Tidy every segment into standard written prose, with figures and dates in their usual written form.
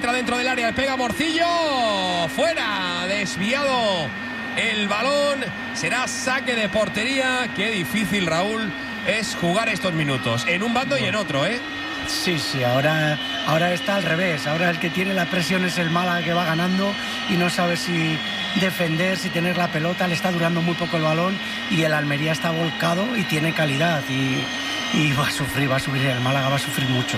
entra dentro del área, le pega Morcillo, fuera, desviado el balón, será saque de portería. Qué difícil, Raúl, es jugar estos minutos, en un bando y en otro, ¿eh? Sí, ahora está al revés. Ahora el que tiene la presión es el Málaga, que va ganando y no sabe si defender, si tener la pelota. Le está durando muy poco el balón y el Almería está volcado y tiene calidad y va a sufrir el Málaga, va a sufrir mucho.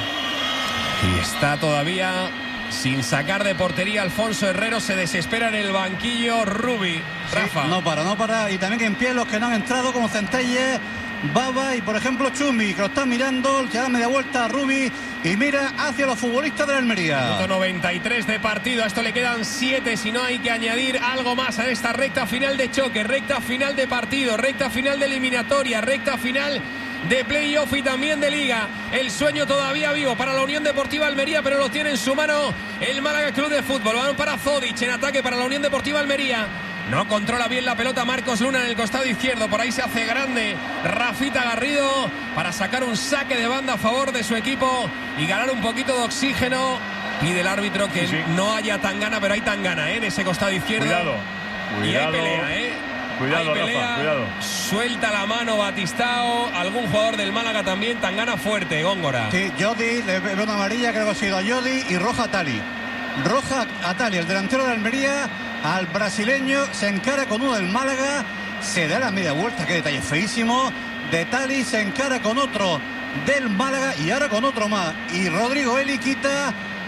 Y está todavía sin sacar de portería Alfonso Herrero, se desespera en el banquillo Rubi. Rafa. Sí, no para. Y también en pie los que no han entrado, como Centelles, Baba y por ejemplo Chumi, que lo están mirando, que da media vuelta a Rubi y mira hacia los futbolistas de la Almería. Minuto 93 de partido, a esto le quedan 7, si no hay que añadir algo más a esta recta final de choque, recta final de partido, recta final de eliminatoria, recta final de playoff y también de liga. El sueño todavía vivo para la Unión Deportiva Almería, pero lo tiene en su mano el Málaga Club de Fútbol. Balón para Zodic, en ataque para la Unión Deportiva Almería. No controla bien la pelota Marcos Luna en el costado izquierdo. Por ahí se hace grande Rafita Garrido para sacar un saque de banda a favor de su equipo y ganar un poquito de oxígeno. Pide el árbitro que no haya Tangana, pero hay Tangana en ese costado izquierdo. Cuidado. Y hay pelea, Cuidado, hay pelea. Rafa, cuidado. Suelta la mano Batistao. Algún jugador del Málaga también. Tangana fuerte, Góngora. Sí, Jodi, le veo una amarilla, creo que ha sido a Jodi, y roja a Tali. Roja a Tali, el delantero de Almería. Al brasileño, se encara con uno del Málaga, se da la media vuelta, qué detalle feísimo de Tali, se encara con otro del Málaga y ahora con otro más. Y Rodrigo Eli quita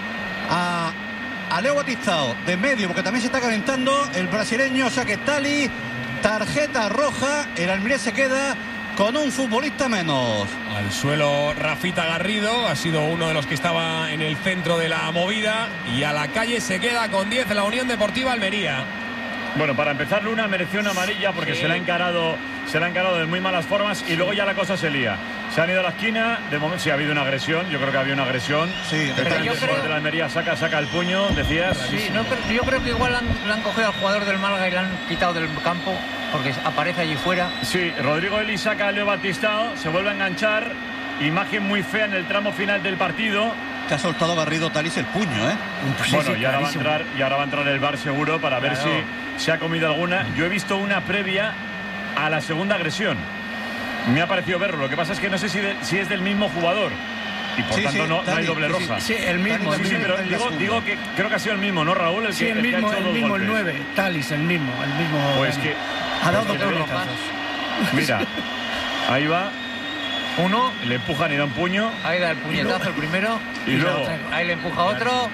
a Leo Batistao de medio, porque también se está calentando el brasileño. O sea que Tali, tarjeta roja, el Almería se queda con un futbolista menos. Al suelo Rafita Garrido, ha sido uno de los que estaba en el centro de la movida, y a la calle se queda con 10 la Unión Deportiva Almería. Bueno, para empezar, Luna mereció una amarilla porque se la ha encarado de muy malas formas y luego ya la cosa se lía. Se han ido a la esquina, de momento sí ha habido una agresión, yo creo que había una agresión. Sí, pero yo creo de la Almería saca el puño, decías. Sí, no, yo creo que igual le han cogido al jugador del Málaga y le han quitado del campo porque aparece allí fuera. Sí, Rodrigo Eli saca a Leo Batistao, se vuelve a enganchar, imagen muy fea en el tramo final del partido. Que ha soltado Garrido Talis el puño, Bueno, y ahora va a entrar el VAR seguro para ver si se ha comido alguna. Yo he visto una previa a la segunda agresión. Me ha parecido verlo. Lo que pasa es que no sé si es del mismo jugador. Y por tanto no hay doble roja. Sí, el mismo. Pero digo que creo que ha sido el mismo, ¿no, Raúl? El mismo, el 9. Talis, el mismo. Pues que ha dado doble roja. Mira, ahí va. Uno, le empujan y da un puño. Ahí da el puñetazo el primero. Y luego ahí le empuja otro.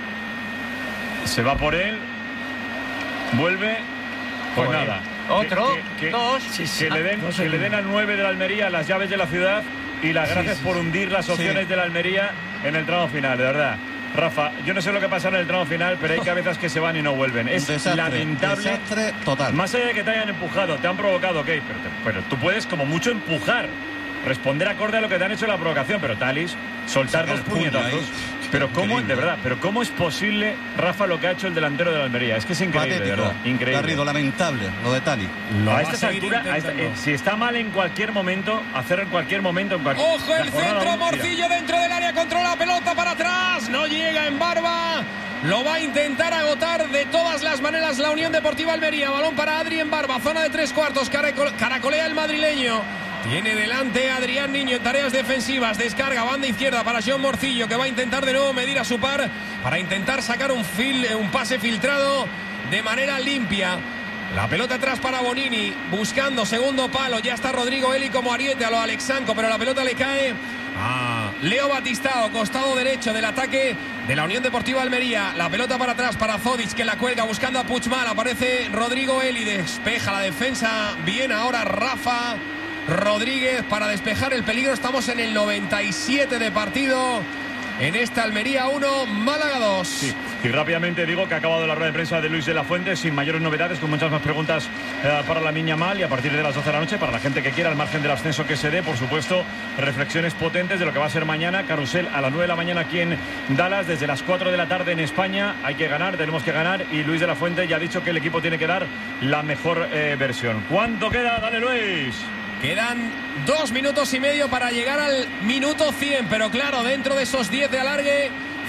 Se va por él. Vuelve. Pues nada. Otro, dos. Que le den al 9 de la Almería las llaves de la ciudad y las gracias por hundir las opciones de la Almería en el tramo final, de verdad. Rafa, yo no sé lo que pasa en el tramo final, pero hay cabezas que se van y no vuelven. Es lamentable. Desastre total. Más allá de que te hayan empujado, te han provocado, ok, pero tú puedes como mucho empujar, responder acorde a lo que te han hecho la provocación, pero Talis, soltar dos puñetazos. Pero cómo, de verdad, pero cómo es posible, Rafa, lo que ha hecho el delantero de la Almería. Es que es increíble, patético, de verdad. Increíble. Garrido, lamentable, lo de Tali. A estas alturas, si está mal en cualquier momento, hacerlo en cualquier momento. ¡Ojo el centro! Morcillo dentro del área, controla la pelota para atrás. No llega en Barba. Lo va a intentar agotar de todas las maneras la Unión Deportiva Almería. Balón para Adri en Barba, zona de 3/4. Caracolea el madrileño. Tiene delante a Adrián Niño en tareas defensivas. Descarga banda izquierda para John Morcillo, que va a intentar de nuevo medir a su par para intentar sacar un pase filtrado de manera limpia. La pelota atrás para Bonini, buscando segundo palo. Ya está Rodrigo Eli como ariete a lo Alexanco, pero la pelota le cae a Leo Batistao, costado derecho del ataque de la Unión Deportiva Almería. La pelota para atrás para Zodic, que la cuelga buscando a Puigmal. Aparece Rodrigo Eli, despeja la defensa. Bien ahora Rafa Rodríguez para despejar el peligro. Estamos en el 97 de partido. En esta Almería 1, Málaga 2. Sí. Y rápidamente digo que ha acabado la rueda de prensa de Luis de la Fuente sin mayores novedades, con muchas más preguntas para la Miña Mal, y a partir de las 12 de la noche, para la gente que quiera, al margen del ascenso que se dé, por supuesto, reflexiones potentes de lo que va a ser mañana. Carrusel a las 9 de la mañana aquí en Dallas, desde las 4 de la tarde en España. Hay que ganar, tenemos que ganar, y Luis de la Fuente ya ha dicho que el equipo tiene que dar la mejor versión. ¿Cuánto queda? Dale, Luis. Quedan 2 minutos y medio para llegar al minuto 100, pero claro, dentro de esos 10 de alargue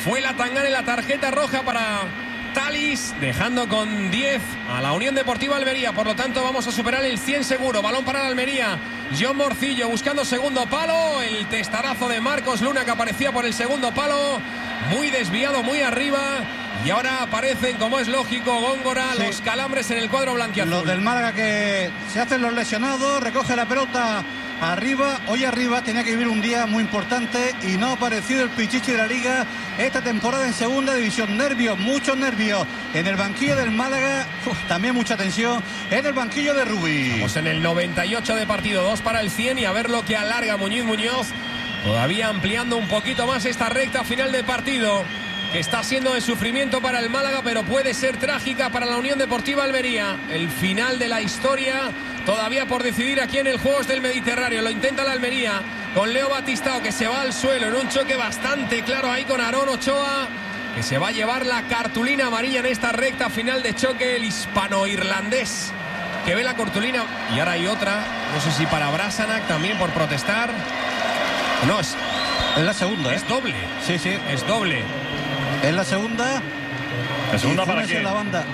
Fue la tangana en la tarjeta roja para Talis, dejando con 10 a la Unión Deportiva Almería. Por lo tanto, vamos a superar el 100 seguro. Balón para la Almería. John Morcillo buscando segundo palo. El testarazo de Marcos Luna que aparecía por el segundo palo. Muy desviado, muy arriba. Y ahora aparecen, como es lógico, Góngora, sí, los calambres en el cuadro blanquiazul. Los del Málaga que se hacen los lesionados, recoge la pelota arriba. Hoy arriba tenía que vivir un día muy importante y no ha aparecido el Pichichi de la Liga esta temporada en segunda división. Nervios, muchos nervios en el banquillo del Málaga. También mucha tensión en el banquillo de Rubí. Estamos en el 98 de partido, 2 para el 100 y a ver lo que alarga Muñoz. Todavía ampliando un poquito más esta recta final de partido, que está siendo de sufrimiento para el Málaga, pero puede ser trágica para la Unión Deportiva Almería. El final de la historia todavía por decidir aquí en el Juegos del Mediterráneo. Lo intenta la Almería con Leo Batistao, que se va al suelo en un choque bastante claro ahí con Aarón Ochoa, que se va a llevar la cartulina amarilla en esta recta final de choque. El hispano-irlandés que ve la cartulina. Y ahora hay otra, no sé si para Brasanac también por protestar. No, es la segunda. Es doble. Sí, sí. Es doble. Es la segunda. ¿La segunda para quién? La banda.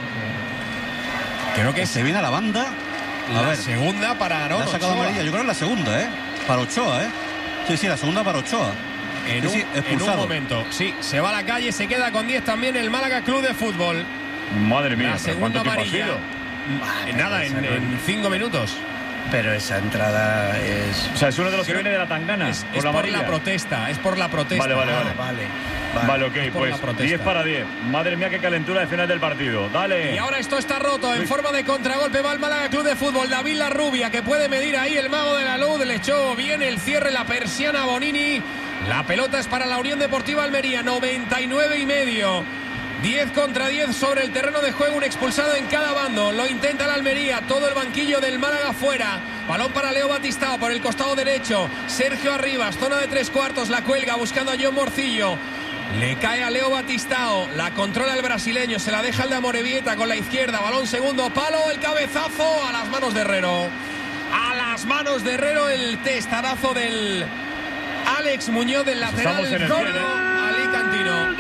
Creo que se viene a la banda. La segunda para Aarón Ochoa. Sacado amarilla. Yo creo que es la segunda, para Ochoa, Sí, la segunda para Ochoa. En un momento, sí, se va a la calle, se queda con 10 también el Málaga Club de Fútbol. Madre mía, la segunda amarilla. Nada, en 5 minutos. Pero esa entrada es... O sea, es uno de los que viene de la tangana. Es por la protesta, es por la protesta. Vale, ok, pues 10 para 10. Madre mía, qué calentura de final del partido. Dale. Y ahora esto está roto en forma de contragolpe. Va el Málaga Club de Fútbol. David Larrubia, que puede medir ahí el mago de la luz. Le echó bien el cierre, la persiana Bonini. La pelota es para la Unión Deportiva Almería. 99,5. 10 contra 10 sobre el terreno de juego, un expulsado en cada bando. Lo intenta la Almería, todo el banquillo del Málaga fuera. Balón para Leo Batistao por el costado derecho. Sergio Arribas, zona de 3/4, la cuelga buscando a John Morcillo. Le cae a Leo Batistao, la controla el brasileño, se la deja el de Amorebieta con la izquierda. Balón segundo palo, el cabezazo a las manos de Herrero. A las manos de Herrero, el testarazo del Alex Muñoz, del lateral zurdo alicantino.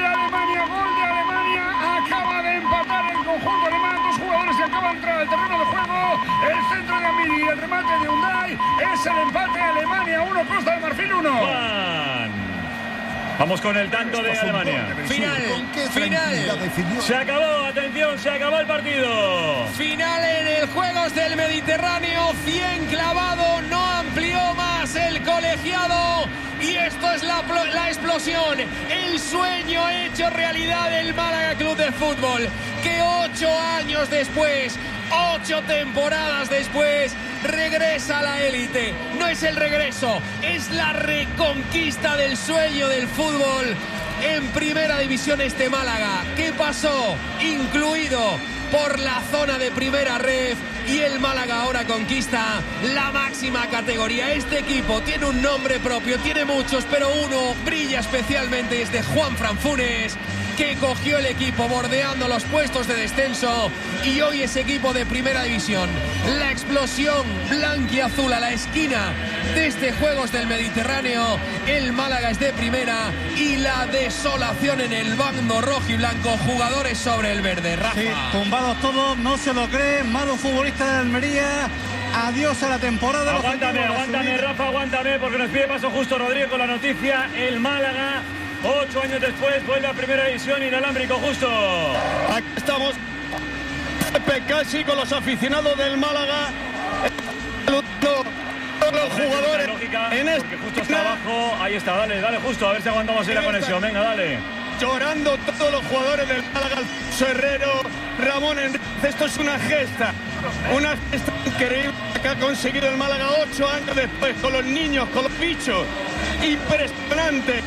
Acaba de empatar el conjunto alemán. Dos jugadores que acaban de entrar al terreno de juego. El centro de Amiri, el remate de Unday. Es el empate. Alemania 1, Costa de Marfil 1. Vamos con el tanto de Alemania. Final. Se acabó, atención, se acabó el partido. Final en el Juegos del Mediterráneo. 100 clavado, no amplió más el colegiado. Y esto es la explosión, el sueño hecho realidad del Málaga Club de Fútbol, que 8 años después, 8 temporadas después, regresa a la élite. No es el regreso, es la reconquista del sueño del fútbol en primera división este Málaga. ¿Qué pasó? Incluido por la zona de primera ref, y el Málaga ahora conquista la máxima categoría. Este equipo tiene un nombre propio, tiene muchos, pero uno brilla especialmente, es de Juanfran Funes, que cogió el equipo bordeando los puestos de descenso y hoy es equipo de primera división. La explosión blanquiazul a la esquina de este Juegos del Mediterráneo. El Málaga es de primera y la desolación en el bando rojo y blanco. Jugadores sobre el verde. Rafa. Sí, tumbados todos, no se lo creen. Malo futbolista de Almería. Adiós a la temporada. Aguántame, Rafa, aguántame, porque nos pide paso justo Rodríguez con la noticia. El Málaga, 8 años después, vuelve a primera división. Inalámbrico, justo. Aquí estamos, casi con los aficionados del Málaga. Los jugadores porque justo está abajo. Ahí está, dale, justo, a ver si aguantamos ahí la conexión. Venga, dale. Llorando todos los jugadores del Málaga. Alfonso Herrero, Ramón Enríquez. Esto es una gesta increíble que ha conseguido el Málaga 8 años después, con los niños, con los bichos. Impresionante.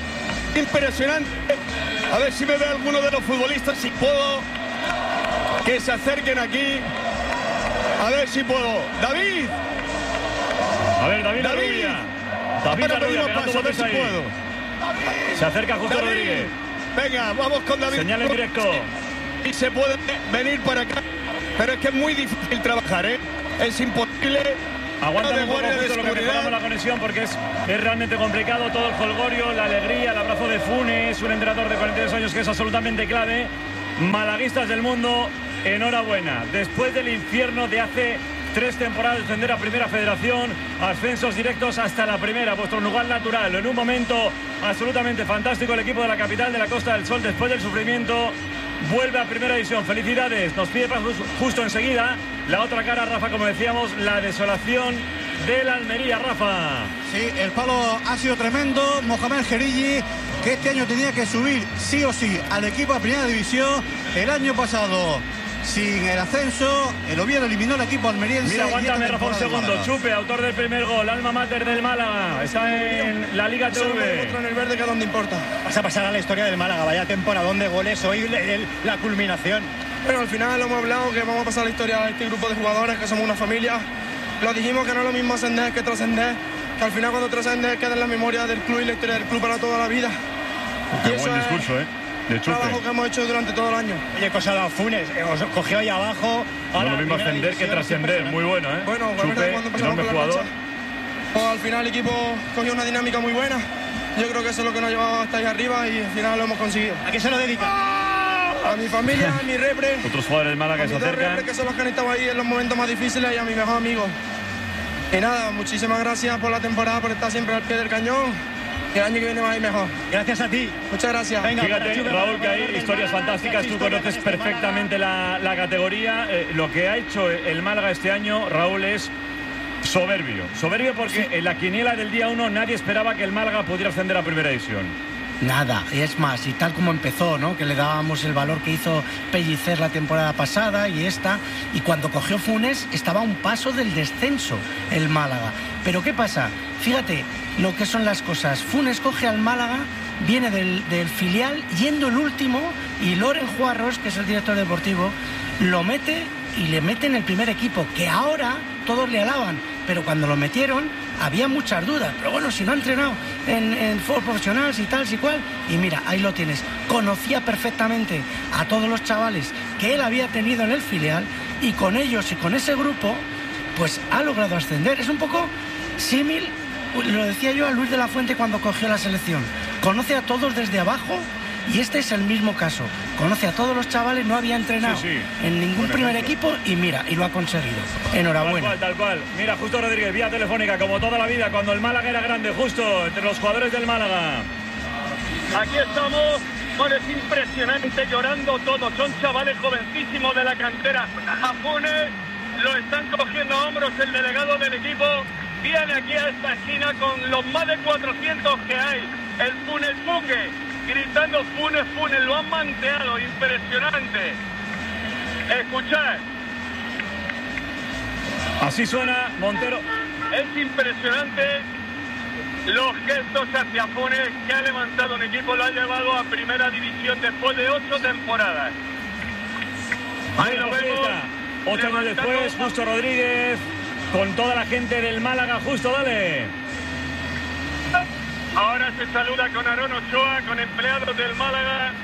A ver si me ve alguno de los futbolistas, si puedo, que se acerquen aquí. A ver si puedo. David. A ver, David Larrubia. David Larrubia, pegando a ver si puedo. Se acerca justo David. Rodríguez. Venga, vamos con David. Señal en directo. Y se puede venir para acá. Pero es que es muy difícil trabajar, Es imposible Aguántame un poco justo lo que mejoramos la conexión, porque es realmente complicado. Todo el jolgorio, la alegría, el abrazo de Funes, un entrenador de 42 años que es absolutamente clave. Malaguistas del mundo, enhorabuena. Después del infierno de hace 3 temporadas, descender a Primera Federación, ascensos directos hasta la primera, vuestro lugar natural. En un momento absolutamente fantástico, el equipo de la capital de la Costa del Sol, después del sufrimiento, vuelve a Primera División. Felicidades. Nos pide paso justo enseguida. La otra cara, Rafa, como decíamos, la desolación del Almería, Rafa. Sí, el palo ha sido tremendo. Mohamed Gerigi, que este año tenía que subir sí o sí al equipo a Primera División. El año pasado, sin el ascenso, el Oviedo eliminó al equipo almeriense. Mira, aguántame, Rafa, un segundo. Chupe, autor del primer gol, alma mater del Málaga. Está en la Liga TV. Otro en el verde, que es donde importa. Vas a pasar a la historia del Málaga. Vaya temporadón de goles hoy, la culminación. Bueno, al final lo hemos hablado, que vamos a pasar a la historia de este grupo de jugadores, que somos una familia. Lo dijimos, que no es lo mismo ascender que trascender, que al final cuando trascendes queda en la memoria del club y la historia del club para toda la vida. Qué buen discurso, ¿eh? De Chupe. Trabajo que hemos hecho durante todo el año. Oye, cosa de Funes, os cogió ahí abajo. No es lo mismo ascender que trascender. Muy bueno, ¿eh? Bueno, Chupe, cuando pasamos por la jugador. cancha, pues al final el equipo cogió una dinámica muy buena. Yo creo que eso es lo que nos ha llevado hasta ahí arriba y al final lo hemos conseguido. ¿A qué se lo dedica? A mi familia, a mi repre. Otros jugadores del Málaga que se acercan. Que son los que han estado ahí en los momentos más difíciles, y a mi mejor amigo. Y nada, muchísimas gracias por la temporada, por estar siempre al pie del cañón. Y el año que viene va a ir mejor. Gracias a ti. Muchas gracias. Venga, fíjate, Raúl, que hay historias fantásticas. Tú conoces perfectamente la categoría. Lo que ha hecho el Málaga este año, Raúl, es soberbio. Soberbio porque en la quiniela del día 1 nadie esperaba que el Málaga pudiera ascender a Primera División. Nada, es más, y tal como empezó, ¿no? Que le dábamos el valor que hizo Pellicer la temporada pasada y esta, y cuando cogió Funes estaba a un paso del descenso el Málaga. Pero ¿qué pasa? Fíjate lo que son las cosas. Funes coge al Málaga, viene del filial, yendo el último, y Loren Juarros, que es el director deportivo, lo mete y le mete en el primer equipo, que ahora todos le alaban, pero cuando lo metieron había muchas dudas. Pero bueno, si no ha entrenado en fútbol profesional, si tal, si cual, y mira, ahí lo tienes. Conocía perfectamente a todos los chavales que él había tenido en el filial, y con ellos y con ese grupo pues ha logrado ascender. Es un poco símil, lo decía yo, a Luis de la Fuente cuando cogió la selección. Conoce a todos desde abajo, y este es el mismo caso. Conoce a todos los chavales, no había entrenado en ningún primer equipo, y mira, y lo ha conseguido. Enhorabuena. Tal cual. Mira, Justo Rodríguez, vía telefónica, como toda la vida, cuando el Málaga era grande, Justo, entre los jugadores del Málaga. Aquí estamos, bueno, es impresionante, llorando todos, son chavales jovencísimos de la cantera. A Funes lo están cogiendo a hombros el delegado del equipo, viene aquí a esta esquina con los más de 400 que hay, el Funes Buque, gritando Funes, Funes, lo han manteado, impresionante. Escuchad. Así suena Montero. Es impresionante los gestos hacia Funes, que ha levantado un equipo, lo ha llevado a Primera División después de 8 temporadas. Ahí lo vemos. 8 años después, Justo Rodríguez, con toda la gente del Málaga. Justo, dale. Ahora se saluda con Aarón Ochoa, con empleados del Málaga.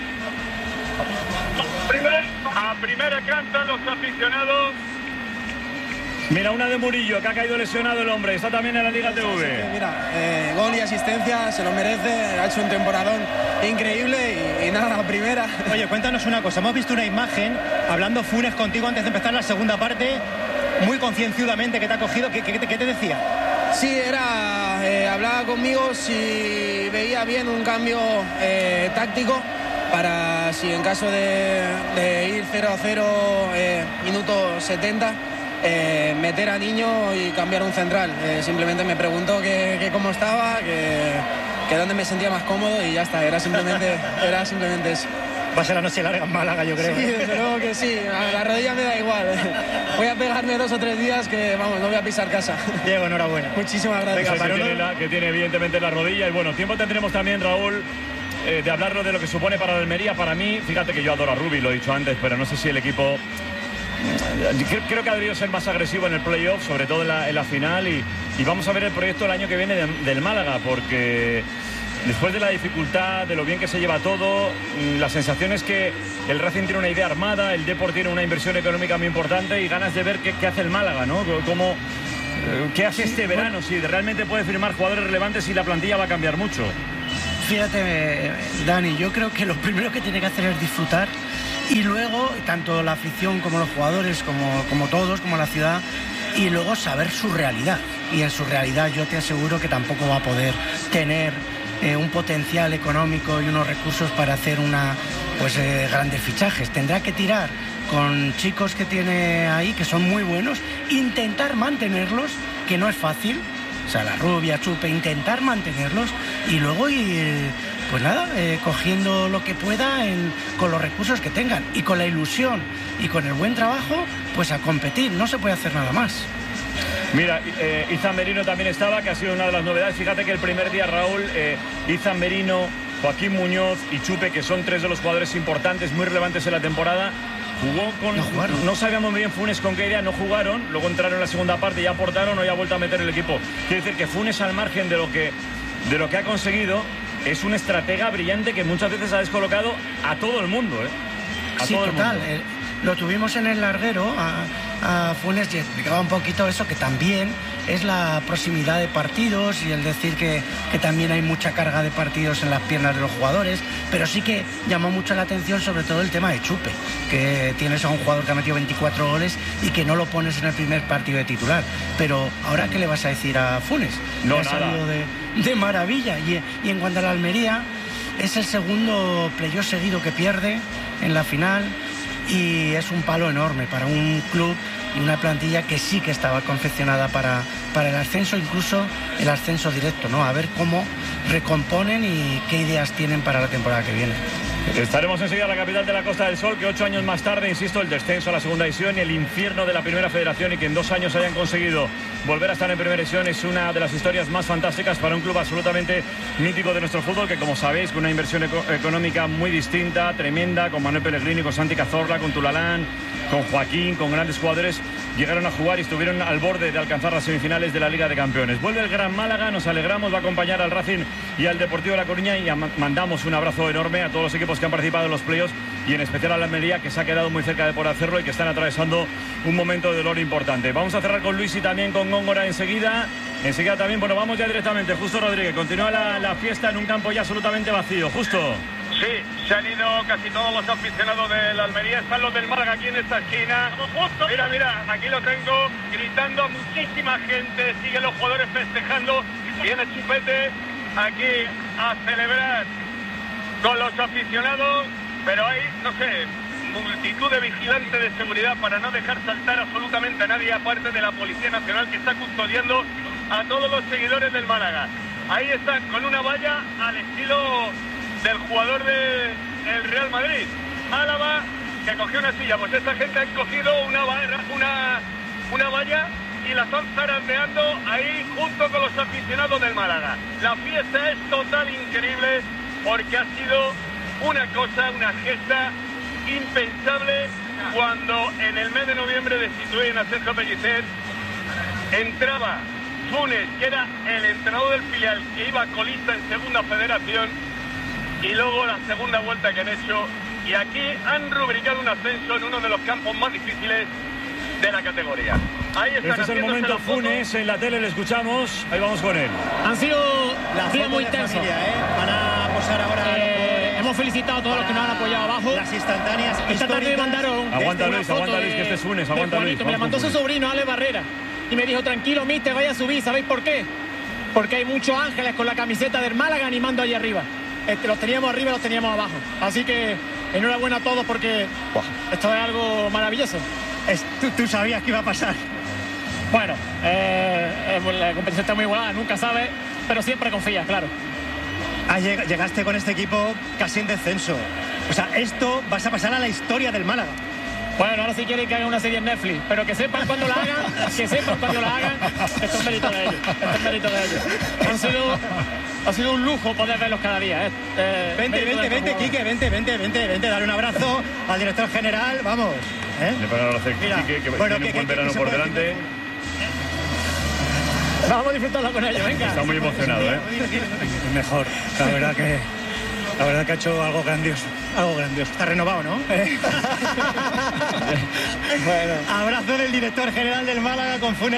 A primera cantan los aficionados. Mira, una de Murillo, que ha caído lesionado el hombre. Está también en la Liga TV. Sí, mira, gol y asistencia, se lo merece. Ha hecho un temporadón increíble y nada, primera. Oye, cuéntanos una cosa. Hemos visto una imagen, hablando Funes contigo antes de empezar la segunda parte, muy concienzudamente, que te ha cogido. ¿Qué te decía? Sí, hablaba conmigo si veía bien un cambio táctico para, si en caso de ir 0-0 minuto 70, meter a Niño y cambiar un central. Simplemente me preguntó que cómo estaba, que dónde me sentía más cómodo, y ya está, era simplemente eso. Va a ser la noche larga en Málaga, yo creo. Sí, desde luego que sí. A la rodilla me da igual. Voy a pegarme 2 o 3 días que, vamos, no voy a pisar casa. Diego, enhorabuena. Muchísimas gracias. Que tiene evidentemente la rodilla. Y bueno, tiempo tendremos también, Raúl, de hablarlo de lo que supone para la Almería. Para mí, fíjate que yo adoro a Rubi, lo he dicho antes, pero no sé si el equipo... Creo que ha debido ser más agresivo en el playoff, sobre todo en la final. Y vamos a ver el proyecto el año que viene del Málaga, porque... Después de la dificultad, de lo bien que se lleva todo, la sensación es que el Racing tiene una idea armada, el Depor tiene una inversión económica muy importante y ganas de ver qué hace el Málaga, ¿no? ¿Qué hace este verano? Si realmente puede firmar jugadores relevantes y la plantilla va a cambiar mucho. Fíjate, Dani, yo creo que lo primero que tiene que hacer es disfrutar y luego, tanto la afición como los jugadores, como todos, como la ciudad, y luego saber su realidad. Y en su realidad yo te aseguro que tampoco va a poder tener un potencial económico y unos recursos para hacer grandes fichajes. Tendrá que tirar con chicos que tiene ahí, que son muy buenos, intentar mantenerlos, que no es fácil. O sea, la Rubia, Chupe, intentar mantenerlos y luego ir, cogiendo lo que pueda con los recursos que tengan y con la ilusión y con el buen trabajo, pues a competir. No se puede hacer nada más. Mira, Izan Merino también estaba, que ha sido una de las novedades. Fíjate que el primer día, Raúl, Izan Merino, Joaquín Muñoz y Chupe, que son tres de los jugadores importantes, muy relevantes en la temporada, jugó con... No sabíamos muy bien Funes con qué idea, no jugaron, luego entraron en la segunda parte, ya aportaron o ya ha vuelto a meter el equipo. Quiere decir que Funes, al margen de lo que ha conseguido, es un estratega brillante que muchas veces ha descolocado a todo el mundo, Sí, total. Lo tuvimos en el larguero a Funes y explicaba un poquito eso, que también es la proximidad de partidos y el decir que también hay mucha carga de partidos en las piernas de los jugadores, pero sí que llamó mucho la atención sobre todo el tema de Chupe, que tienes a un jugador que ha metido 24 goles y que no lo pones en el primer partido de titular. Pero ahora, ¿qué le vas a decir a Funes? No, ha salido de maravilla. Y en cuanto a la Almería, es el segundo playoff seguido que pierde en la final. Y es un palo enorme para un club y una plantilla que sí que estaba confeccionada para el ascenso, incluso el ascenso directo, ¿no? A ver cómo recomponen y qué ideas tienen para la temporada que viene. Estaremos enseguida en la capital de la Costa del Sol, que 8 años más tarde, insisto, el descenso a la segunda división y el infierno de la primera federación, y que en 2 años hayan conseguido volver a estar en primera división, es una de las historias más fantásticas para un club absolutamente mítico de nuestro fútbol, que, como sabéis, con una inversión económica muy distinta, tremenda, con Manuel Pellegrini, con Santi Cazorla, con Tulalán, con Joaquín, con grandes jugadores, llegaron a jugar y estuvieron al borde de alcanzar las semifinales de la Liga de Campeones. Vuelve el Gran Málaga, nos alegramos, va a acompañar al Racing y al Deportivo de La Coruña, y mandamos un abrazo enorme a todos los equipos que han participado en los playoffs y en especial a la Almería, que se ha quedado muy cerca de poder hacerlo y que están atravesando un momento de dolor importante. Vamos a cerrar con Luis y también con Góngora enseguida también, vamos ya directamente. Justo Rodríguez, continúa la fiesta en un campo ya absolutamente vacío. Justo. Sí, se han ido casi todos los aficionados de la Almería. Están los del Málaga aquí en esta esquina. Mira, aquí lo tengo, gritando a muchísima gente. Siguen los jugadores festejando. Viene Chupete aquí a celebrar con los aficionados. Pero hay, multitud de vigilantes de seguridad para no dejar saltar absolutamente a nadie, aparte de la Policía Nacional, que está custodiando a todos los seguidores del Málaga. Ahí están con una valla al estilo del jugador del Real Madrid, Álava, que cogió una silla. Pues esta gente ha cogido una valla y la están zarandeando ahí junto con los aficionados del Málaga. La fiesta es total, increíble, porque ha sido una gesta impensable cuando en el mes de noviembre destituyen a Sergio Pellicer. Entraba Funes, que era el entrenador del filial, que iba colista en segunda federación, y luego la segunda vuelta que han hecho, y aquí han rubricado un ascenso en uno de los campos más difíciles de la categoría. Ahí están. Este es el momento Funes, en la tele le escuchamos, ahí vamos con él. Han sido días muy intensos. Van a posar ahora. Hemos felicitado a todos los que nos han apoyado abajo. Las instantáneas. Esta tarde me mandaron. Aguanta Luis, que este es Funes, aguanta Luis. Me la mandó su sobrino, Ale Barrera, y me dijo: tranquilo, mister, vaya a subir. ¿Sabéis por qué? Porque hay muchos ángeles con la camiseta del Málaga animando allí arriba. Los teníamos arriba y los teníamos abajo. Así que enhorabuena a todos, porque esto es algo maravilloso. Tú sabías que iba a pasar. Bueno, la competición está muy igualada, nunca sabes, pero siempre confías, claro. Llegaste con este equipo casi en descenso. O sea, esto vas a pasar a la historia del Málaga. Bueno, ahora sí quieren que hagan una serie en Netflix, pero que sepan cuando la hagan, esto es mérito de ellos. Ha sido un lujo poder verlos cada día. Vente, Quique, vente, dale un abrazo al director general, vamos. Mira, Quique, que tiene un buen verano por delante. Vamos a disfrutarlo con ellos, venga. Está muy emocionado, Mejor, la verdad que ha hecho algo grandioso. Está renovado, ¿no? Bueno. Abrazo del director general del Málaga con Funes.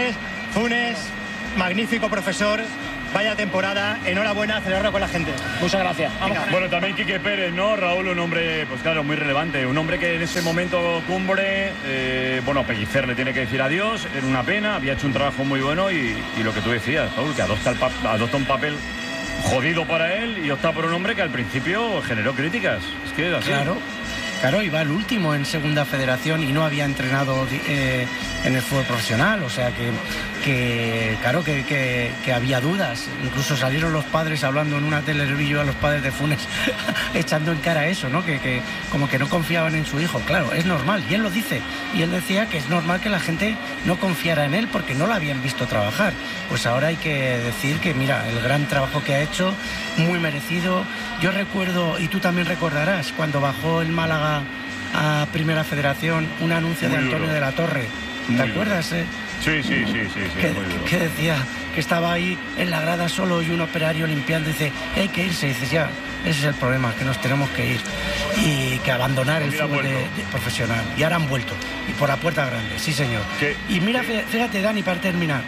Funes, magnífico profesor. Vaya temporada, enhorabuena, celebrarlo con la gente. Muchas gracias. Bueno, también Quique Pérez, ¿no? Raúl, un hombre, pues claro, muy relevante. Un hombre que en ese momento cumbre, bueno, Pellicer le tiene que decir adiós. Era una pena, había hecho un trabajo muy bueno y lo que tú decías, Raúl, que adopta un papel jodido para él y opta por un hombre que al principio generó críticas. Es que es así. Claro, iba el último en segunda federación y no había entrenado en el fútbol profesional, o sea que había dudas. Incluso salieron los padres hablando en una tele, a los padres de Funes echando en cara eso, ¿no? Que como que no confiaban en su hijo. Claro, es normal, y él lo dice, y él decía que es normal que la gente no confiara en él porque no lo habían visto trabajar. Pues ahora hay que decir que mira, el gran trabajo que ha hecho, muy merecido. Yo recuerdo, y tú también recordarás, cuando bajó el Málaga a Primera Federación, un anuncio de Antonio de la Torre. ¿Te acuerdas? Sí. Que decía que estaba ahí en la grada solo y un operario limpiando. Dice, hay que irse. Y dices, ya, ese es el problema, que nos tenemos que ir. Y que abandonar el fútbol de profesional. Y ahora han vuelto. Y por la puerta grande, sí señor. Y mira, fíjate, Dani, para terminar.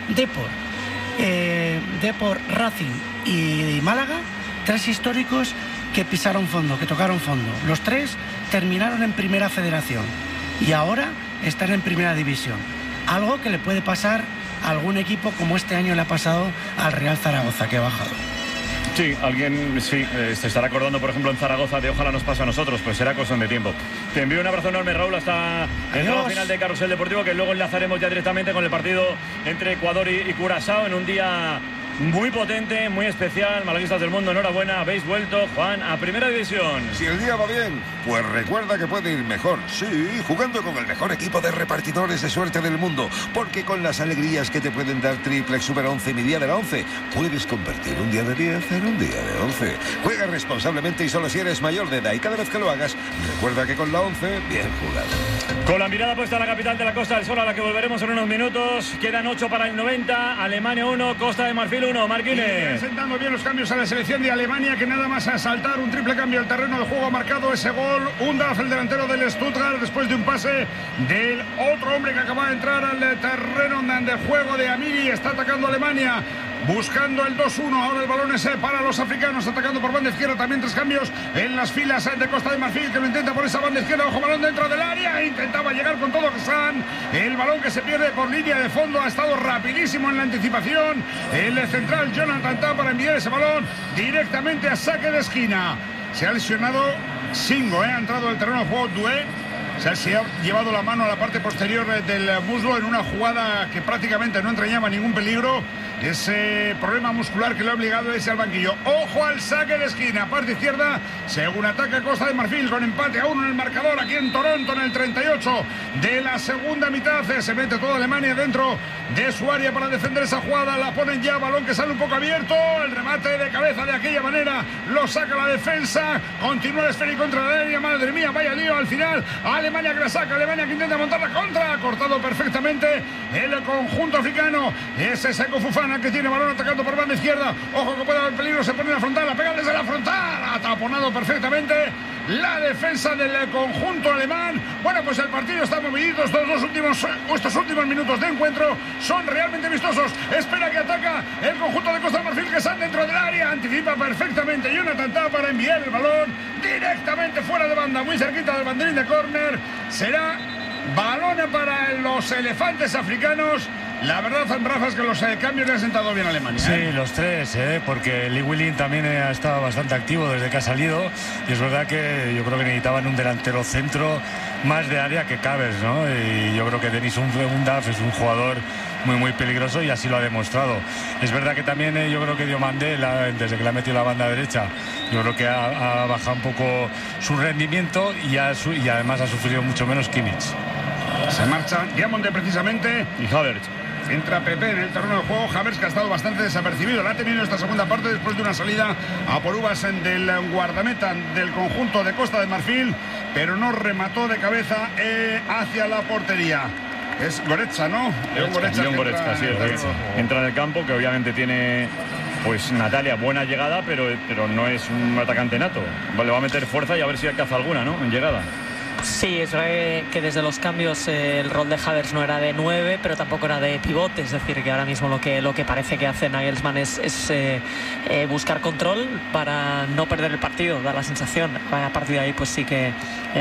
Depor, Racing y Málaga, 3 históricos que pisaron fondo, que tocaron fondo. Los 3 terminaron en Primera Federación y ahora están en Primera División. Algo que le puede pasar a algún equipo como este año le ha pasado al Real Zaragoza, que ha bajado. Sí, alguien se estará acordando, por ejemplo, en Zaragoza de ojalá nos pase a nosotros, pues será cuestión de tiempo. Te envío un abrazo enorme, Raúl, hasta el tramo final de Carrusel Deportivo, que luego enlazaremos ya directamente con el partido entre Ecuador y Curazao en un día muy potente, muy especial. Malaguistas del mundo, enhorabuena, habéis vuelto, Juan, a Primera División. Si el día va bien, pues recuerda que puede ir mejor. Sí, jugando con el mejor equipo de repartidores de suerte del mundo. Porque con las alegrías que te pueden dar Triplex Super 11 y mi día de la 11, puedes convertir un día de 10 en un día de 11. Juega responsablemente y solo si eres mayor de edad. Y cada vez que lo hagas, recuerda que con la 11, bien jugado. Con la mirada puesta a la capital de la Costa del Sol, a la que volveremos en unos minutos. Quedan 8 para el 90. Alemania 1, Costa de Marfil 1. Marquines. Presentando bien los cambios a la selección de Alemania, que nada más a saltar un triple cambio al terreno de juego ha marcado ese gol. Undaf, el delantero del Stuttgart, después de un pase del otro hombre que acaba de entrar al terreno de juego de Amiri. Está atacando Alemania, buscando el 2-1. Ahora el balón es para los africanos, atacando por banda izquierda. También 3 cambios en las filas de Costa de Marfil, que lo intenta por esa banda izquierda. Ojo, balón dentro del área, intentaba llegar con todo Hassan. El balón que se pierde por línea de fondo, ha estado rapidísimo en la anticipación el central Jonathan Tah para enviar ese balón directamente a saque de esquina. Se ha lesionado Singo, ha entrado al terreno de juego Doué. Se ha llevado la mano a la parte posterior del muslo en una jugada que prácticamente no entrañaba ningún peligro. Ese problema muscular que le ha obligado a irse al banquillo. Ojo al saque de esquina, parte izquierda, según ataca Costa de Marfil, con empate a 1 en el marcador aquí en Toronto, en el 38 de la segunda mitad. Se mete toda Alemania dentro de su área para defender esa jugada. La ponen ya, balón que sale un poco abierto. El remate de cabeza de aquella manera lo saca la defensa. Continúa el esférico contra la área. Madre mía, vaya lío al final. Alemania que la saca, Alemania que intenta montar la contra. Ha cortado perfectamente el conjunto africano. Ese Seko Fofana que tiene balón atacando por banda izquierda. Ojo que puede haber peligro, se pone en la frontal, la pega desde la frontal. Ha taponado perfectamente la defensa del conjunto alemán. Bueno, pues el partido está movidito. Estos últimos minutos de encuentro son realmente vistosos. Espera que ataca el conjunto de Costa de Marfil, que está dentro del área. Anticipa perfectamente Jonathan Tah para enviar el balón directamente fuera de banda, muy cerquita del banderín de córner. Será balón para los elefantes africanos. La verdad, Rafa, es que los cambios le han sentado bien a Alemania. Sí, los 3, porque Lee Willing también ha estado bastante activo desde que ha salido. Y es verdad que yo creo que necesitaban un delantero centro más de área que Cabers, ¿no? Y yo creo que Denis Undaf es un jugador muy peligroso y así lo ha demostrado. Es verdad que también yo creo que Diomandé, desde que le ha metido la banda derecha, yo creo que ha bajado un poco su rendimiento y además ha sufrido mucho menos Kimmich. Se marcha Diamandé precisamente. Y Havertz. Entra Pepe en el terreno de juego. Havertz, que ha estado bastante desapercibido. La ha tenido esta segunda parte después de una salida a por uvas del guardameta del conjunto de Costa de Marfil, pero no remató de cabeza hacia la portería. Es Goretzka, ¿no? León Goretzka, sí, entra en el campo, que obviamente tiene, pues, Natalia, buena llegada, pero no es un atacante nato. Le va a meter fuerza y a ver si alcanza alguna, ¿no? En llegada. Sí, es verdad que desde los cambios el rol de Havertz no era de 9, pero tampoco era de pivote. Es decir, que ahora mismo lo que parece que hace Nagelsmann es buscar control para no perder el partido, da la sensación. A partir de ahí, pues sí que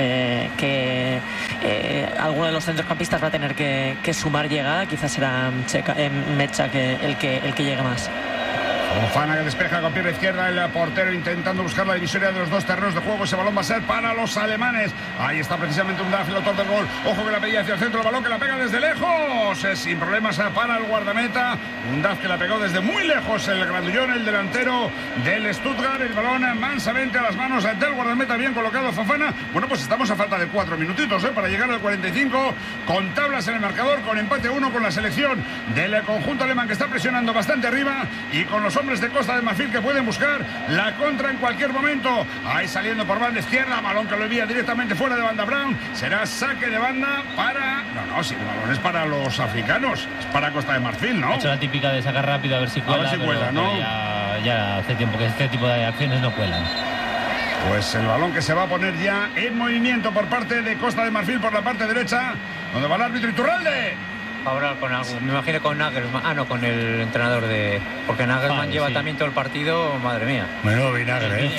alguno de los centrocampistas va a tener que sumar llegada. Quizás será Mecha el que llegue más. Fofana que despeja con pierna izquierda, el portero intentando buscar la divisoria de los dos terrenos de juego. Ese balón va a ser para los alemanes. Ahí está precisamente un Duff, el autor del gol. Ojo que la pedía hacia el centro, el balón que la pega desde lejos. Sin problemas para el guardameta. Un Duff que la pegó desde muy lejos, el grandullón, el delantero del Stuttgart. El balón mansamente a las manos del guardameta, bien colocado Fofana. Bueno, pues estamos a falta de 4 minutitos para llegar al 45, con tablas en el marcador, con empate 1 con la selección del conjunto alemán, que está presionando bastante arriba, y con los hombres de Costa de Marfil que pueden buscar la contra en cualquier momento. Ahí saliendo por banda izquierda, balón que lo envía directamente fuera de banda Brown. Será saque de banda para... No, si el balón es para los africanos, es para Costa de Marfil, ¿no? Ha hecho la típica de sacar rápido a ver si cuela. A ver si cuela, ¿no? Ya hace tiempo que este tipo de acciones no cuelan. Pues el balón que se va a poner ya en movimiento por parte de Costa de Marfil por la parte derecha, donde va el árbitro Iturralde. Ahora con algo, me imagino con Nagelsmann, con el entrenador de... Porque Nagelsmann lleva también todo el partido, madre mía. Bueno, vinagre,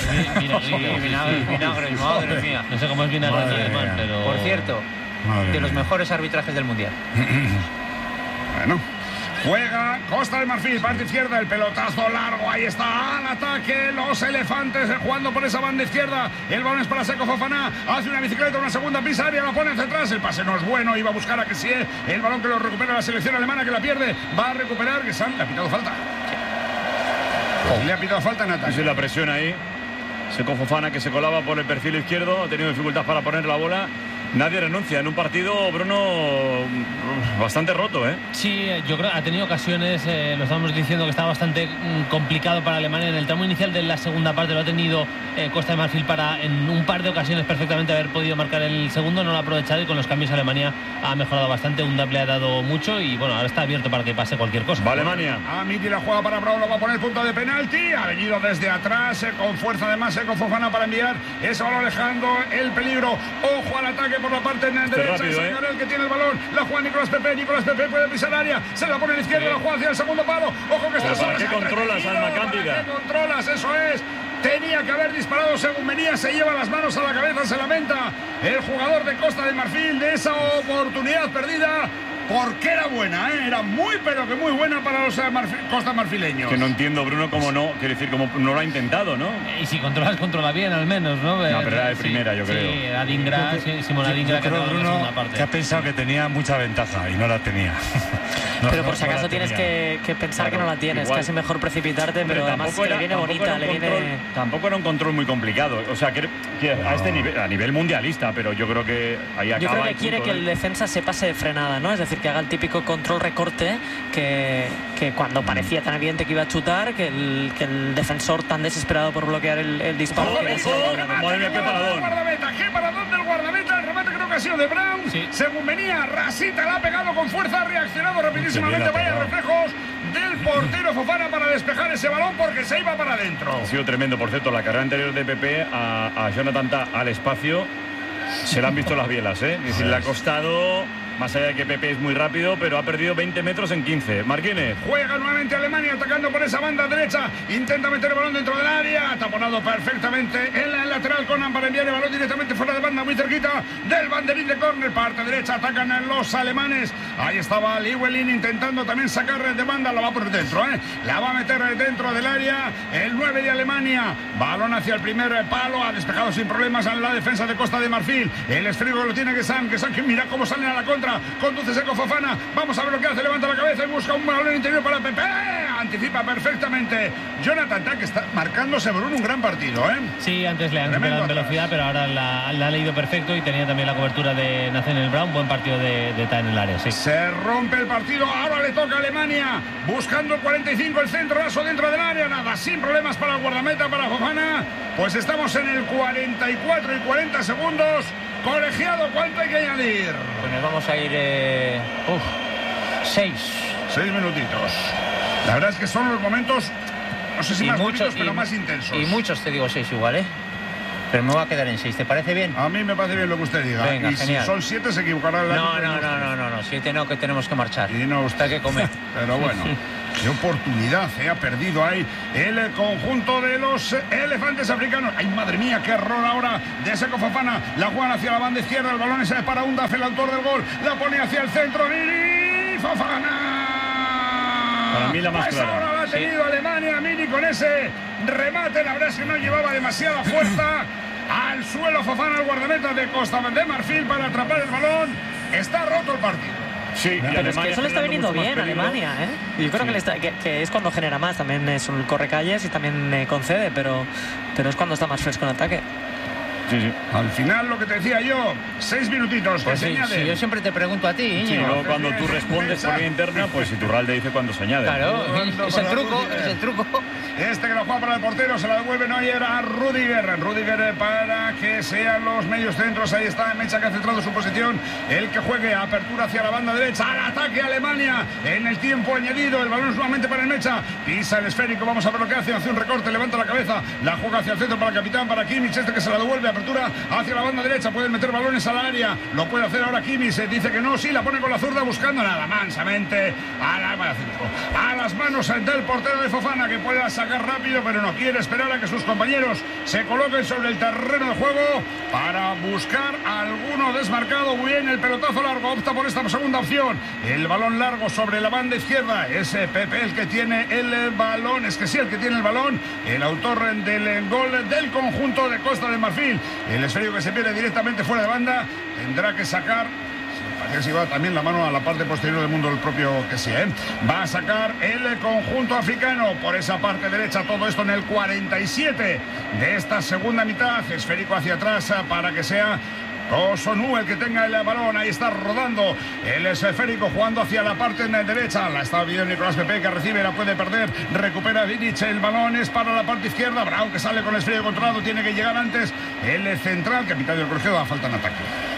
vinagre, madre mía. No sé cómo es vinagre Nagelsmann, pero... Por cierto, de los mejores arbitrajes del Mundial. Bueno... Juega Costa de Marfil, parte izquierda, el pelotazo largo, ahí está, al ataque, los elefantes jugando por esa banda izquierda, el balón es para Seko Fofana, hace una bicicleta, una segunda pisa área, lo pone hacia atrás, el pase no es bueno, iba a buscar a Kessie, el balón que lo recupera la selección alemana, que la pierde, va a recuperar, que le ha pitado falta. Pues le ha pitado falta, Nata. Sí, la presión ahí, Seko Fofana que se colaba por el perfil izquierdo, ha tenido dificultad para poner la bola. Nadie renuncia en un partido, Bruno, bastante roto, ¿eh? Sí, yo creo que ha tenido ocasiones, lo estamos diciendo que está bastante complicado para Alemania. En el tramo inicial de la segunda parte lo ha tenido Costa de Marfil para en un par de ocasiones perfectamente haber podido marcar el segundo, no lo ha aprovechado, y con los cambios Alemania ha mejorado bastante. Un le ha dado mucho y bueno, ahora está abierto para que pase cualquier cosa. Va Alemania. A Miti la juega para Brown, lo va a poner punto de penalti, ha venido desde atrás con fuerza además con Fofana para enviar ese balón alejando el peligro. Ojo al ataque por la parte derecha, rápido, es el que tiene el balón, la juega Nicolás Pepe puede pisar área, se la pone a la izquierda, la juega hacia el segundo palo, ojo que está ¿Para qué controlas, Alma Cándida? ¿Para qué controlas? Eso es, tenía que haber disparado según venía, se lleva las manos a la cabeza, se lamenta el jugador de Costa de Marfil de esa oportunidad perdida. Porque era buena, era muy pero que muy buena para los Costa Marfileños. Que no entiendo, Bruno, cómo no, quiere decir, como no lo ha intentado, ¿no? Y si controla bien al menos, ¿no? No, pero era de primera, yo creo. Sí, Adingra, Simón Adingra, que creo, Bruno, que ha pensado que tenía mucha ventaja y no la tenía. Pero por si acaso tienes que pensar, claro, que no la tienes, igual. Casi mejor precipitarte, pero además es que le viene bonita, Tampoco era un control muy complicado, o sea, que a este nivel, a nivel mundialista, pero yo creo que ahí acaba. Yo creo que quiere que el defensa se pase de frenada, ¿no? Es decir, que haga el típico control recorte que cuando parecía tan evidente que iba a chutar, que el defensor tan desesperado por bloquear el disparo. Madre mía, qué paradón. Qué paradón del guardameta, el remate creo que ha sido de Brown. Sí. Según venía, Rasita la ha pegado con fuerza, ha reaccionado rapidísimamente. Vaya reflejos del portero Fofana para despejar ese balón porque se iba para adentro. Ha sido tremendo, por cierto, la carrera anterior de Pepe a Jonathan Tah al espacio. Se le han visto las bielas, ¿eh? Es decir, le ha costado, más allá de que Pepe es muy rápido, pero ha perdido 20 metros en 15. Marquínez. Juega nuevamente Alemania atacando por esa banda derecha. Intenta meter el balón dentro del área. Taponado perfectamente en la lateral Conan para enviar el balón directamente fuera de banda, muy cerquita del banderín de córner. Parte derecha atacan a los alemanes. Ahí estaba Liwelin intentando también sacar de banda. La va por dentro, ¿eh? La va a meter dentro del área. El 9 de Alemania. Balón hacia el primer palo. Ha despejado sin problemas a la defensa de Costa de Marfil. El estribo lo tiene que mira cómo salen a la contra. Conduce Seko Fofana. Vamos a ver lo que hace. Levanta la cabeza y busca un balón interior para Pepe. Anticipa perfectamente Jonathan Tah, que está marcándose Bruno un gran partido, ¿eh? Sí, antes le han superado en velocidad, pero ahora la ha leído perfecto y tenía también la cobertura de Nathaniel Brown. Buen partido de Tah en el área, sí. Se rompe el partido. Ahora le toca a Alemania. Buscando el 45, el centro raso dentro del área. Nada, sin problemas para el guardameta, para Fofana. Pues estamos en el 44 y 40 segundos. Colegiado, ¿cuánto hay que añadir? Pues nos vamos a ir 6 minutitos. La verdad es que son los momentos, no sé si más bonitos, pero más intensos. Y muchos, te digo 6 igual, ¿eh? Pero me voy a quedar en 6, ¿te parece bien? A mí me parece bien lo que usted diga. Venga, y genial. si son 7 se equivocará el No, 7 no, que tenemos que marchar. Y no usted que comer. Pero bueno, qué oportunidad ha perdido ahí el conjunto de los elefantes africanos. Ay, madre mía, qué error ahora de Seko Fofana. La juegan hacia la banda izquierda, el balón es para Undaf, el autor del gol. La pone hacia el centro, Mini Fofana. Para mí la más pues clara. ahora la ha tenido Alemania, Mini, con ese remate. La verdad es que no llevaba demasiada fuerza. Al suelo Fofana, el guardameta de Costa de Marfil, para atrapar el balón. Está roto el partido. Sí, pero es que eso le está viniendo bien a Alemania, ¿eh? Yo creo que es cuando genera más. También es un correcalles y también concede, pero es cuando está más fresco en ataque. Sí. Al final, lo que te decía yo, 6 minutitos. Pues sí, yo siempre te pregunto a ti, Íñigo. Sí, luego cuando tú respondes por vía interna, pues Iturralde dice cuando se añade. Claro, es el truco. Este que lo juega para el portero, se la devuelve Neuer a Rudiger. Rudiger para que sean los medios centros. Ahí está Mecha, que ha centrado su posición. El que juegue, apertura hacia la banda derecha. Al ataque Alemania en el tiempo añadido. El balón es nuevamente para el Mecha. Pisa el esférico. Vamos a ver lo que hace. Hace un recorte, levanta la cabeza. La juega hacia el centro para el capitán, para Kimmich. Este que se la devuelve. Apertura hacia la banda derecha. Pueden meter balones al área. Lo puede hacer ahora Kimmich. Dice que no. Sí, la pone con la zurda, buscando nada mansamente a las manos del portero de Fofana, que pueda sacar rápido, pero no quiere esperar a que sus compañeros se coloquen sobre el terreno de juego para buscar a alguno desmarcado. Muy bien, el pelotazo largo, opta por esta segunda opción. El balón largo sobre la banda izquierda. Es Pepe el que tiene el balón. Es que sí, el que tiene el balón. El autor del gol del conjunto de Costa de Marfil. El esférico que se pierde directamente fuera de banda. Tendrá que sacar. Si va también la mano a la parte posterior del mundo, el propio que sí, va a sacar el conjunto africano por esa parte derecha. Todo esto en el 47 de esta segunda mitad. Esférico hacia atrás para que sea Osonu el que tenga el balón. Ahí está rodando el esférico, jugando hacia la parte derecha. La está viendo Nicolás Pepe, que recibe, la puede perder. Recupera Vidic, el balón es para la parte izquierda. Brown, que sale con el esférico controlado, tiene que llegar antes el central. Capitán del colegio, da falta en ataque.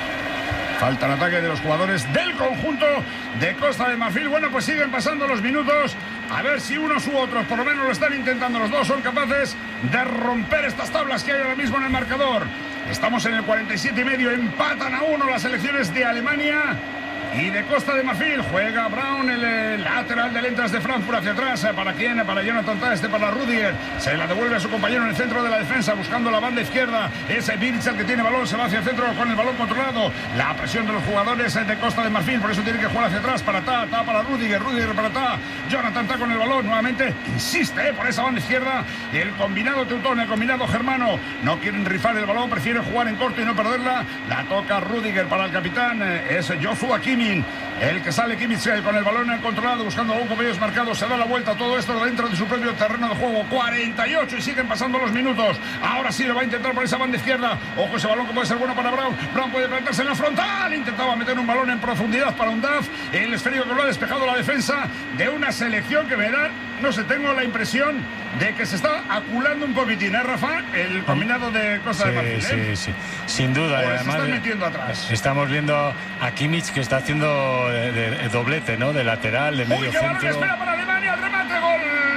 Falta en ataque de los jugadores del conjunto de Costa de Marfil. Bueno, pues siguen pasando los minutos. A ver si unos u otros, por lo menos lo están intentando. Los dos son capaces de romper estas tablas que hay ahora mismo en el marcador. Estamos en el 47,5. Empatan a 1 las selecciones de Alemania y de Costa de Marfil. Juega Brown, el lateral del Eintracht de Frankfurt, hacia atrás. ¿Para quién? Para Jonathan Tah, para Rudiger. Se la devuelve a su compañero en el centro de la defensa, buscando la banda izquierda. Ese Vidic el que tiene balón, se va hacia el centro con el balón controlado. La presión de los jugadores de Costa de Marfil, por eso tiene que jugar hacia atrás. Para Tah, Tah para Rudiger, Rudiger para Tah. Jonathan Tah con el balón, nuevamente insiste por esa banda izquierda. El combinado teutón, el combinado germano, no quieren rifar el balón, prefieren jugar en corto y no perderla. La toca Rudiger para el capitán, es Joshua Kimmich. El que sale Kimmich con el balón controlado, buscando algún compañero marcado. Se da la vuelta, todo esto dentro de su propio terreno de juego. 48 y siguen pasando los minutos. Ahora sí lo va a intentar por esa banda izquierda. Ojo, ese balón que puede ser bueno para Brown. Brown puede plantarse en la frontal. Intentaba meter un balón en profundidad para Undaf. El esférico que lo ha despejado la defensa de una selección que me da, no sé, tengo la impresión de que se está aculando un poquitín, Rafa? El combinado de Costa de Marfil. Sí, sin duda. Pues además, se están metiendo atrás. Estamos viendo a Kimmich, que está haciendo de doblete, ¿no? De lateral, de medio centro. Balón espera para Alemania, el remate, gol.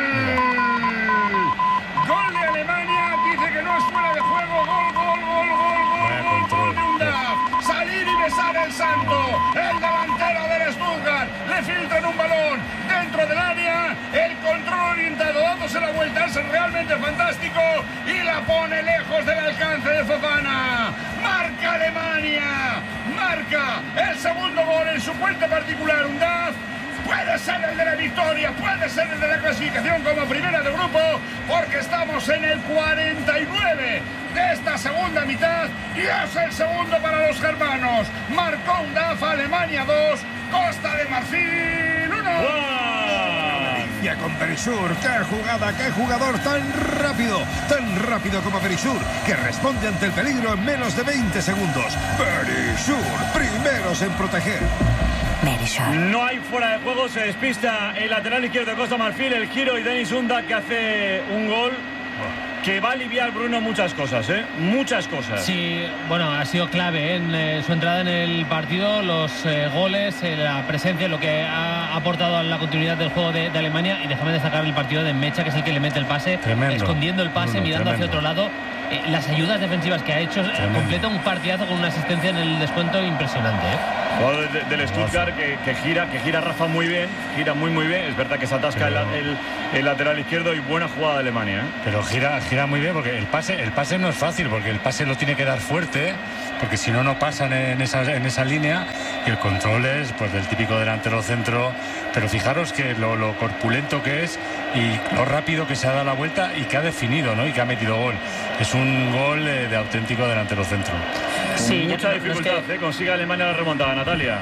Gol de Alemania, dice que no es fuera de juego. Gol de Undaf. Salir y besar el santo. El delantero del Stuttgart. Le filtran un balón dentro del área. El control orientado, dándose la vuelta. Es realmente fantástico. Y la pone lejos del alcance de Fofana. Marca Alemania. Marca el segundo gol en su cuenta particular. Undaf. Puede ser el de la victoria, puede ser el de la clasificación como primera de grupo, porque estamos en el 49 de esta segunda mitad y es el segundo para los germanos. Marcó Undaf, Alemania 2, Costa de Marfil 1. Delicia con Perisur, qué jugada, qué jugador tan rápido como Perisur, que responde ante el peligro en menos de 20 segundos. Perisur, primeros en proteger. No hay fuera de juego, se despista el lateral izquierdo de Costa Marfil, el giro y Denis Undaf, que hace un gol que va a aliviar, Bruno, muchas cosas, muchas cosas. Sí, bueno, ha sido clave en su entrada en el partido, los goles, la presencia, lo que ha aportado a la continuidad del juego de Alemania. Y déjame destacar el partido de Mecha, que es el que le mete el pase, escondiendo el pase, mirando hacia otro lado. Las ayudas defensivas que ha hecho, completa un partidazo con una asistencia en el descuento impresionante. Jugador del Stuttgart que gira Rafa muy bien, gira muy bien. Es verdad que se atasca el lateral izquierdo y buena jugada de Alemania. Pero gira muy bien, porque el pase no es fácil, porque el pase lo tiene que dar fuerte, porque si no, no pasan en esa línea, y el control es pues del típico delantero centro. Pero fijaros que lo corpulento que es y lo rápido que se ha dado la vuelta y que ha definido, ¿no? Y que ha metido gol. Es un gol de auténtico delantero centro. Sí, mucha dificultad, consigue Alemania la remontada, Natalia.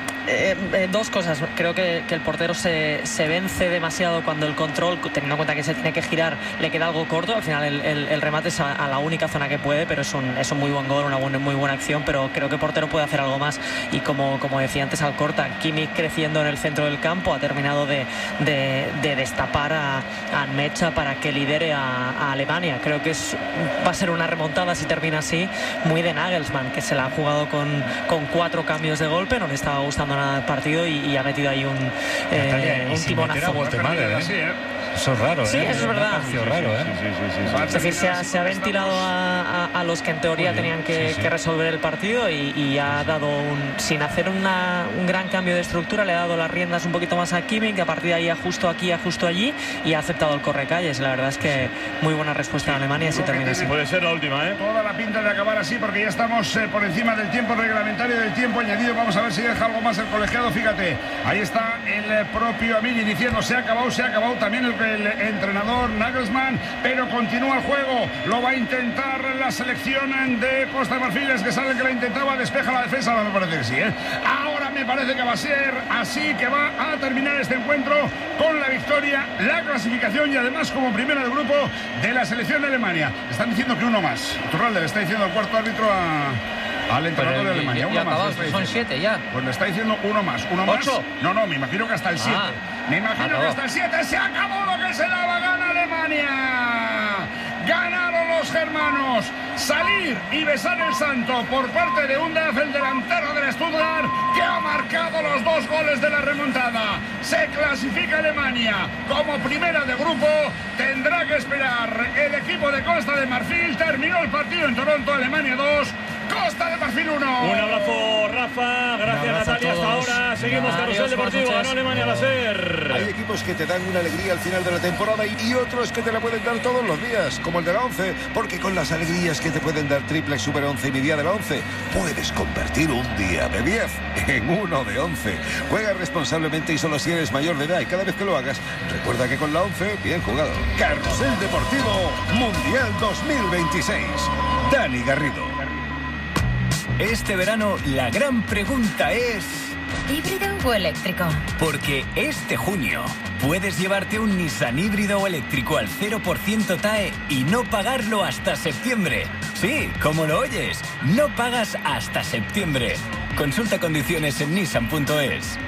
Dos cosas. Creo que el portero se vence demasiado cuando el control, teniendo en cuenta que se tiene que girar, le queda algo corto. Al final el remate es a la única zona que puede, pero es un muy buen gol, una muy buena acción. Pero creo que el portero puede hacer algo más. Y como decía antes Alcorta, Kimmich creciendo en el centro del campo ha terminado de destapar a Mecha para que lidere a Alemania. Creo que va a ser una remontada, si termina así, muy de Nagelsmann, que se la ha jugado con 4 cambios de golpe. No le estaba gustando nada el partido y ha metido ahí un timonazo. Eso es raro, sí, eso es verdad. Raro, Es decir, se ha ventilado a los que en teoría tenían que resolver el partido y ha dado sin hacer un gran cambio de estructura, le ha dado las riendas un poquito más a Kimmich, que a partir de ahí ajusto aquí, ajusto allí, y ha aceptado el correcalles. La verdad es que muy buena respuesta de Alemania, si termina así. Puede ser la última, Toda la pinta de acabar así, porque ya estamos por encima del tiempo reglamentario, del tiempo añadido. Vamos a ver si deja algo más el colegiado. Fíjate, ahí está el propio Amini diciendo se ha acabado. También el entrenador Nagelsmann, pero continúa el juego. Lo va a intentar la selección de Costa de Marfil, es que sale que la intentaba, despeja la defensa. Me parece que sí, Ahora me parece que va a ser así, que va a terminar este encuentro con la victoria, la clasificación y además como primera del grupo de la selección de Alemania. Están diciendo que uno más. Turralde le está diciendo al cuarto árbitro al entrenador de Alemania. Uno más. Son 7 ya. Pues le está diciendo uno más. ¿Uno más? 8. No, me imagino que hasta el 7. Me imagino que hasta el 7 se acabó lo que se daba. Gana Alemania. Ganaron los germanos. Salir y besar el santo por parte de Undaf, el delantero del Stuttgart, que ha marcado los 2 goles de la remontada. Se clasifica Alemania como primera de grupo. Tendrá que esperar el equipo de Costa de Marfil. Terminó el partido en Toronto. Alemania 2, Costa de Marfil 1. Un abrazo, Rafa. Gracias, Natalia. Hasta ahora seguimos Carrusel Deportivo. Ganó Alemania la SER. Hay equipos que te dan una alegría al final de la temporada y otros que te la pueden dar todos los días, como el de la 11, porque con las alegrías que te pueden dar Triplex Super 11 y mi día de la 11, puedes convertir un día de 10 en uno de 11. Juega responsablemente y solo si eres mayor de edad, y cada vez que lo hagas, recuerda que con la 11, bien jugado. Carrusel Deportivo Mundial 2026. Dani Garrido. Este verano la gran pregunta es... ¿híbrido o eléctrico? Porque este junio puedes llevarte un Nissan híbrido o eléctrico al 0% TAE y no pagarlo hasta septiembre. Sí, como lo oyes, no pagas hasta septiembre. Consulta condiciones en nissan.es.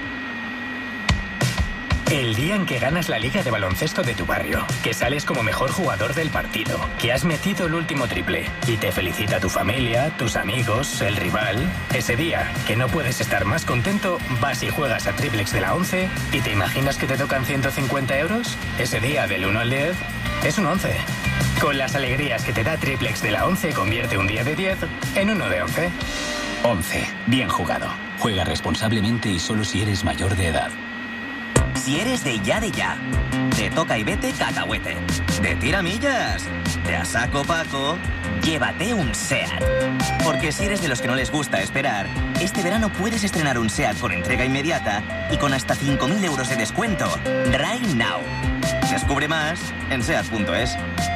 El día en que ganas la liga de baloncesto de tu barrio, que sales como mejor jugador del partido, que has metido el último triple y te felicita tu familia, tus amigos, el rival, ese día que no puedes estar más contento, vas y juegas a Triplex de la 11 y te imaginas que te tocan 150 euros. Ese día del 1 al 10 es un 11. Con las alegrías que te da Triplex de la 11, convierte un día de 10 en uno de 11. 11. Bien jugado. Juega responsablemente y solo si eres mayor de edad. Si eres de ya, te toca y vete cacahuete. De tiramillas, de a saco Paco, llévate un SEAT. Porque si eres de los que no les gusta esperar, este verano puedes estrenar un SEAT con entrega inmediata y con hasta 5.000 euros de descuento. Right now. Descubre más en SEAT.es.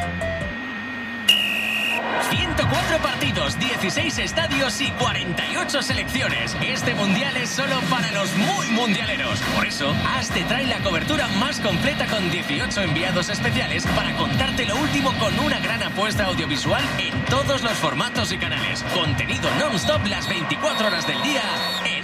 104 partidos, 16 estadios y 48 selecciones. Este mundial es solo para los muy mundialeros. Por eso, AS te trae la cobertura más completa con 18 enviados especiales para contarte lo último con una gran apuesta audiovisual en todos los formatos y canales. Contenido non-stop las 24 horas del día en